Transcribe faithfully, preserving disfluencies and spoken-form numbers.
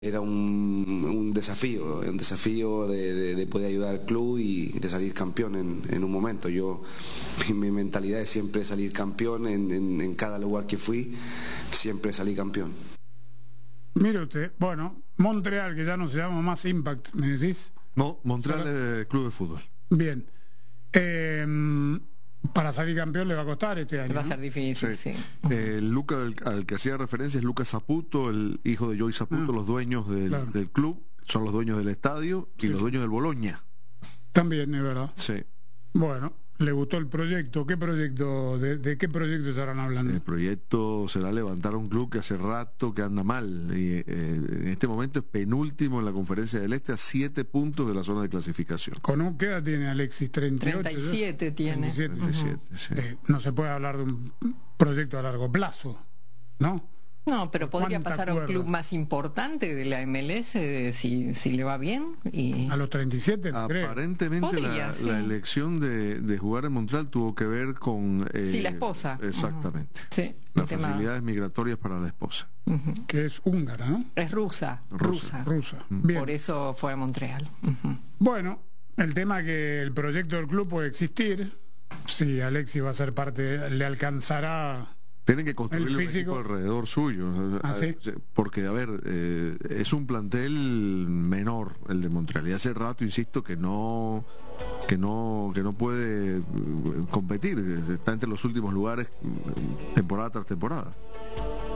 Era un, un desafío, un desafío de, de, de poder ayudar al club y de salir campeón en, en un momento. Yo, mi, mi mentalidad es siempre salir campeón en, en, en cada lugar que fui, siempre salí campeón. Mire usted, bueno, Montreal, que ya no se llama más Impact, ¿me decís? No, Montreal Solo... es club de fútbol. Bien. Eh, para salir campeón le va a costar este año, va a ¿no? ser difícil, sí. sí. Eh, Luca, al, al que hacía referencia es Lucas Saputo, el hijo de Joey Saputo, ah, los dueños del, claro. del club, son los dueños del estadio y sí, los dueños del Bologna. También, es verdad. Sí. Bueno, le gustó el proyecto. ¿Qué proyecto? ¿De, de qué proyecto estarán hablando? El proyecto será levantar un club que hace rato que anda mal. Y, eh, en este momento es penúltimo en la Conferencia del Este a siete puntos de la zona de clasificación. ¿Con un, qué edad tiene Alexis? ¿treinta y ocho? treinta y siete ¿no? tiene. treinta y siete. treinta y siete, uh-huh. sí. eh, no se puede hablar de un proyecto a largo plazo, ¿no? No, pero podría pasar a un club más importante de la M L S si, si le va bien. Y... ¿A los treinta y siete? Aparentemente podría, la, sí. la elección de, de jugar en Montreal tuvo que ver con... Eh, sí, la esposa. Exactamente. Uh-huh. Sí, las facilidades tema... migratorias para la esposa. Uh-huh. Que es húngara, ¿no? Es rusa. Rusa. Rusa. rusa. Uh-huh. Bien. Por eso fue a Montreal. Uh-huh. Bueno, el tema es que el proyecto del club puede existir. Si Alexis va a ser parte, le alcanzará... Tienen que construir un equipo alrededor suyo. ¿Ah, sí? Porque, a ver, eh, es un plantel menor el de Montreal. Y hace rato, insisto, que no que no que no puede competir. Está entre los últimos lugares temporada tras temporada.